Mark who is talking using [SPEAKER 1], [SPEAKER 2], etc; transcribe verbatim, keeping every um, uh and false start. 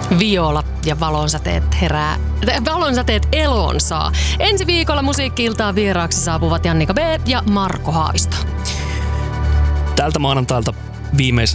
[SPEAKER 1] Viola ja valonsäteet herää, valonsäteet eloon saa. Ensi viikolla Musiikki-iltaan vieraaksi saapuvat Jannika B. ja Marko Haavisto.
[SPEAKER 2] Tältä maanantailta viimeisenä